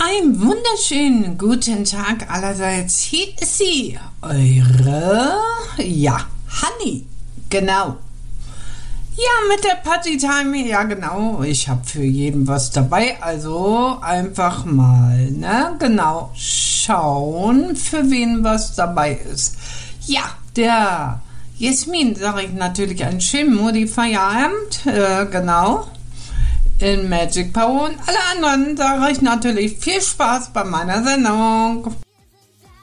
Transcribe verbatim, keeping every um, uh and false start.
Einen wunderschönen guten Tag allerseits. Hier ist sie, eure, ja, Hanni, genau. Ja, mit der Partytime, ja genau, ich habe für jeden was dabei, also einfach mal, ne, genau, schauen, für wen was dabei ist. Ja, der Jasmin sage ich natürlich einen schönen Modi Feierabend, äh, genau. In Magic Power und alle anderen sage ich natürlich viel Spaß bei meiner Sendung.